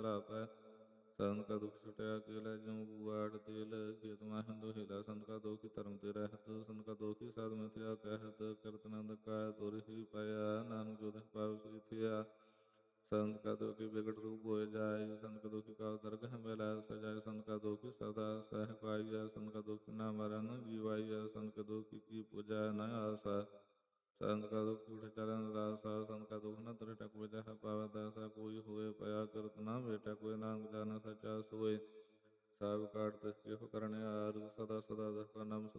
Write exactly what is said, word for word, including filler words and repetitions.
ਧਰਾਪੈ। ਸੰਤ ਕਾ ਦੁਖ ਛੁਟਿਆ ਅਕੇਲਾ, ਜਿਉ ਬੂਆੜ ਤੇਲ ਖੇਤ ਮਾਹਿ ਦੁਹਿਲਾ। ਸੰਤ ਕਾ ਦੋਖੀ ਧਰਮ ਤੇ ਰਹਿਤ, ਸੰਤ ਕਾ ਦੋਖੀ ਸਾਧ ਮਿਥਿਆ ਕਹਿਤ। ਕਰਤ ਨੰਦ ਕਾ ਤੁਰ ਹੀ ਪਾਇਆ, ਨਾਨਕ ਜੋ ਤਿਹ ਪਾਵ ਸੋਈ ਥਿਆ। संत का दोखी बिगट रूप हो जाय, संत का दोखी काल दरगह में लाय सजाय। संत का दोखी सदा सह पाइया, संत का दोखी ना मरन जीवाइया। संत का दोखी की पूजा न आसा, संत का दुख उठ चरण दासा। संत का दुख न त्रिटक विजह पावै दासा। कोई होए पया करत ना बेटा, कोई नानक जाना सचा सोए। सब काट तिस के करने आर, सदा सदा दस का नाम